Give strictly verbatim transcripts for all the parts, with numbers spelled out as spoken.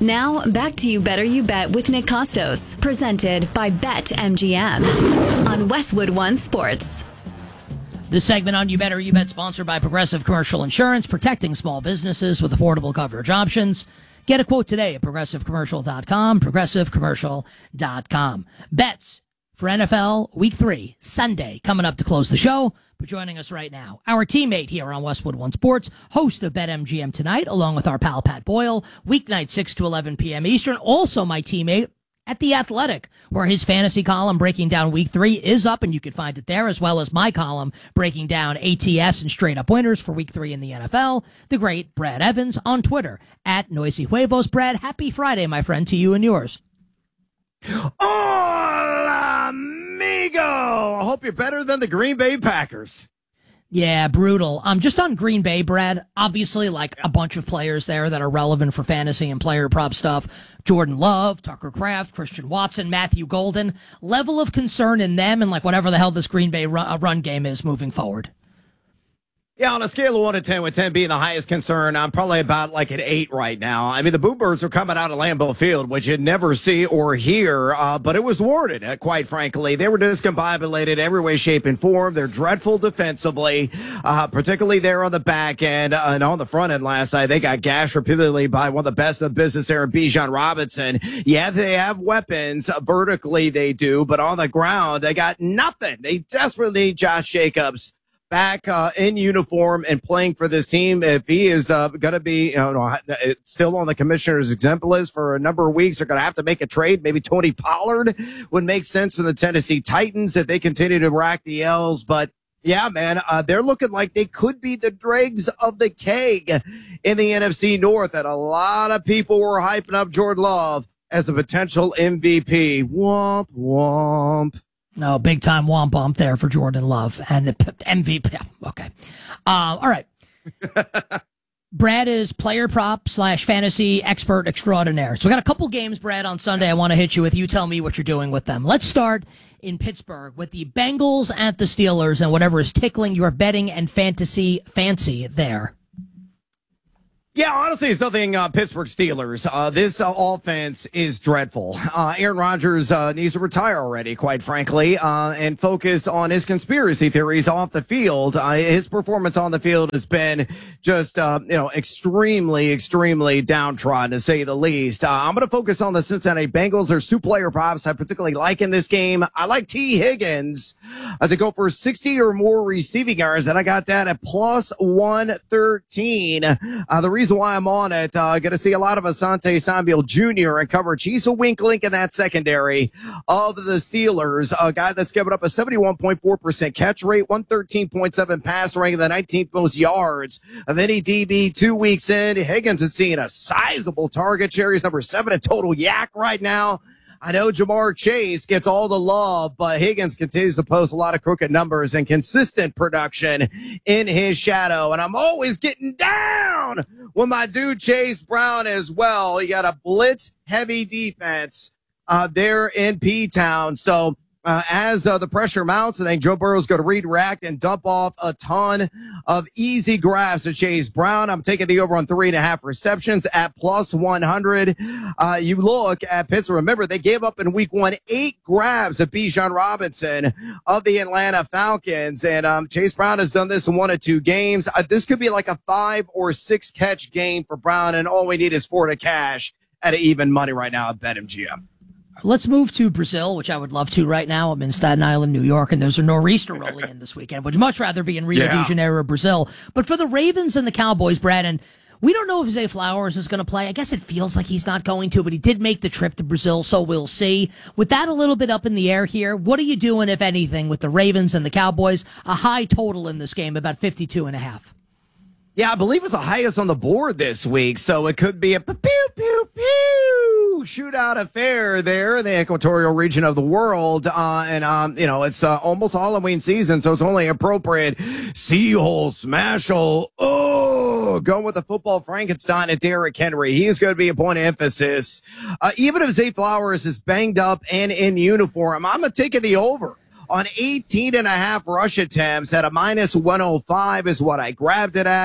Now, back to You Better You Bet with Nick Costos, presented by BetMGM on Westwood One Sports. This segment on You Better You Bet, sponsored by Progressive Commercial Insurance, protecting small businesses with affordable coverage options. Get a quote today at progressive commercial dot com, progressive commercial dot com. Bets for N F L Week three, Sunday, coming up to close the show. But joining us right now, our teammate here on Westwood One Sports, host of BetMGM Tonight, along with our pal Pat Boyle, weeknight six to eleven p.m. Eastern. Also my teammate at The Athletic, where his fantasy column breaking down Week three is up, and you can find it there, as well as my column breaking down A T S and straight-up winners for Week three in the N F L, the great Brad Evans on Twitter, at Noisy Huevos. Brad, happy Friday, my friend, to you and yours. Hola, amigo! I hope you're better than the Green Bay Packers. Yeah, brutal. Um, just on Green Bay, Brad, obviously like a bunch of players there that are relevant for fantasy and player prop stuff. Jordan Love, Tucker Kraft, Christian Watson, Matthew Golden. Level of concern in them and like whatever the hell this Green Bay run, uh, run game is moving forward. Yeah, on a scale of one to ten, with ten being the highest concern, I'm probably about like an eight right now. I mean, the Bluebirds are coming out of Lambeau Field, which you'd never see or hear, uh, but it was warranted, uh, quite frankly. They were discombobulated every way, shape, and form. They're dreadful defensively, uh, particularly there on the back end, uh, and on the front end last night. They got gashed repeatedly by one of the best in the business there, Bijan Robinson. Yeah, they have weapons. Uh, vertically, they do, but on the ground, they got nothing. They desperately need Josh Jacobs back uh, in uniform and playing for this team. If he is uh, going to be you know, still on the commissioner's exempt list for a number of weeks, they're going to have to make a trade. Maybe Tony Pollard would make sense for the Tennessee Titans if they continue to rack the L's. But yeah, man, uh, they're looking like they could be the dregs of the keg in the N F C North. And a lot of people were hyping up Jordan Love as a potential M V P. Womp, womp. No, big time womp bump there for Jordan Love and M V P. Okay. Uh, all right. Brad is player prop slash fantasy expert extraordinaire. So we got a couple games, Brad, on Sunday I want to hit you with. You tell me what you're doing with them. Let's start in Pittsburgh with the Bengals at the Steelers and whatever is tickling your betting and fantasy fancy there. Yeah, honestly, it's nothing uh, Pittsburgh Steelers. Uh, this uh, offense is dreadful. Uh, Aaron Rodgers uh, needs to retire already, quite frankly, uh, and focus on his conspiracy theories off the field. Uh, his performance on the field has been just, uh, you know, extremely, extremely downtrodden, to say the least. Uh, I'm going to focus on the Cincinnati Bengals. There's two player props I particularly like in this game. I like T. Higgins uh, to go for sixty or more receiving yards, and I got that at plus one thirteen. Uh, the reason why I'm on it, uh, going to see a lot of Asante Samuel Junior and coverage. He's a weak link in that secondary of the Steelers, a guy that's given up a seventy-one point four percent catch rate, one thirteen point seven pass rank, the nineteenth most yards of any D B two weeks in. Higgins is seeing a sizable target share. He's number seven in total yak right now. I know Jamar Chase gets all the love, but Higgins continues to post a lot of crooked numbers and consistent production in his shadow. And I'm always getting down with my dude Chase Brown as well. You got a blitz heavy defense uh, there in P-Town. So Uh, as uh, the pressure mounts, I think Joe Burrow's going to redirect and dump off a ton of easy grabs to Chase Brown. I'm taking the over on three and a half receptions at plus one hundred. Uh, you look at Pittsburgh. Remember, they gave up in week one eight grabs at Bijan Robinson of the Atlanta Falcons. And um, Chase Brown has done this in one or two games. Uh, this could be like a five or six catch game for Brown, and all we need is four to cash at even money right now at BetMGM. Let's move to Brazil, which I would love to right now. I'm in Staten Island, New York, and there's a nor'easter rolling in this weekend. Would much rather be in Rio yeah. de Janeiro, Brazil. But for the Ravens and the Cowboys, Brad, and we don't know if Zay Flowers is going to play. I guess it feels like he's not going to, but he did make the trip to Brazil, so we'll see. With that a little bit up in the air here, what are you doing, if anything, with the Ravens and the Cowboys? A high total in this game, about fifty-two and a half. Yeah, I believe it's the highest on the board this week, so it could be a pew, pew, pew shootout affair there in the equatorial region of the world. Uh, and, um, you know, it's uh, almost Halloween season, so it's only appropriate. Seahole, smashhole, oh, going with the football Frankenstein at Derrick Henry. He's going to be a point of emphasis. Uh, even if Zay Flowers is banged up and in uniform, I'm going to take the over on eighteen and a half rush attempts at a minus one oh five is what I grabbed it at.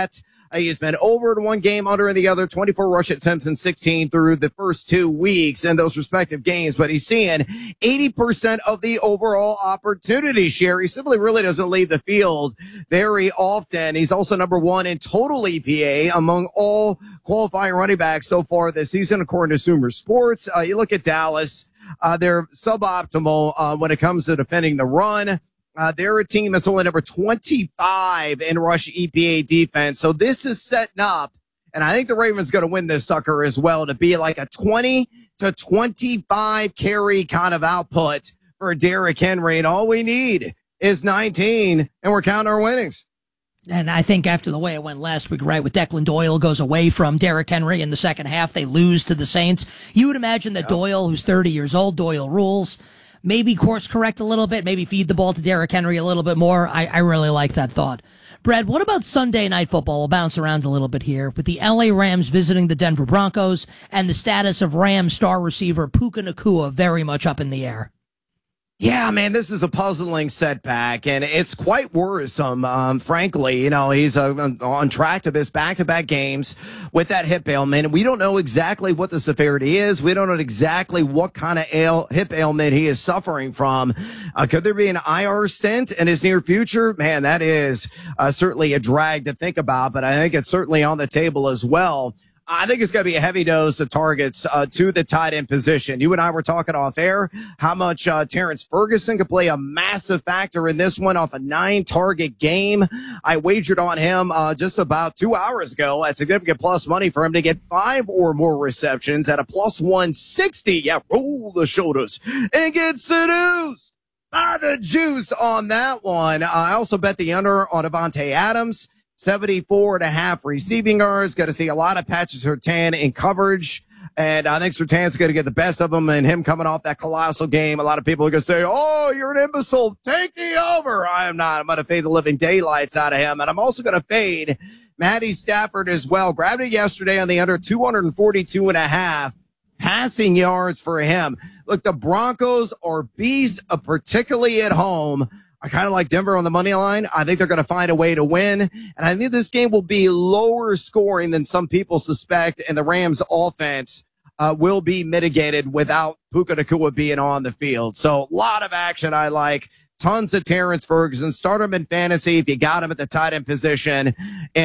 Uh, he's been over in one game, under in the other, twenty-four rush attempts and sixteen through the first two weeks in those respective games. But he's seeing eighty percent of the overall opportunity share. He simply really doesn't leave the field very often. He's also number one in total E P A among all qualifying running backs so far this season, according to Sumer Sports. Uh, you look at Dallas, uh, they're suboptimal uh, when it comes to defending the run. Uh, they're a team that's only number twenty-five in rush E P A defense. So this is setting up, and I think the Ravens going to win this sucker as well, to be like a twenty to twenty-five carry kind of output for Derrick Henry. And all we need is nineteen, and we're counting our winnings. And I think after the way it went last week, right, with Declan Doyle goes away from Derrick Henry in the second half, they lose to the Saints. You would imagine that yep. Doyle, who's thirty years old, Doyle rules, maybe course correct a little bit, maybe feed the ball to Derrick Henry a little bit more. I, I really like that thought. Brad, what about Sunday Night Football? We'll bounce around a little bit here with the L A Rams visiting the Denver Broncos and the status of Rams star receiver Puka Nacua very much up in the air. Yeah, man, this is a puzzling setback, and it's quite worrisome, um, frankly. You know, he's uh, on track to miss back-to-back games with that hip ailment. We don't know exactly what the severity is. We don't know exactly what kind of ail- hip ailment he is suffering from. Uh, could there be an I R stint in his near future? Man, that is uh, certainly a drag to think about, but I think it's certainly on the table as well. I think it's going to be a heavy dose of targets uh, to the tight end position. You and I were talking off air how much uh, Terrence Ferguson could play a massive factor in this one off a nine-target game. I wagered on him uh, just about two hours ago at significant plus money for him to get five or more receptions at a plus one sixty. Yeah, roll the shoulders and get seduced by the juice on that one. I also bet the under on Davante Adams. seventy-four and a half receiving yards. Got to see a lot of Patrick Surtain in coverage. And I think Surtain's going to get the best of him, and him coming off that colossal game. A lot of people are going to say, oh, you're an imbecile. Take me over. I am not. I'm going to fade the living daylights out of him. And I'm also going to fade Matty Stafford as well. Grabbed it yesterday on the under two forty-two and a half passing yards for him. Look, the Broncos are beasts, uh, particularly at home. I kind of like Denver on the money line. I think they're going to find a way to win. And I think this game will be lower scoring than some people suspect. And the Rams offense uh, will be mitigated without Puka Nacua being on the field. So a lot of action I like. Tons of Terrence Ferguson. Start him in fantasy if you got him at the tight end position. And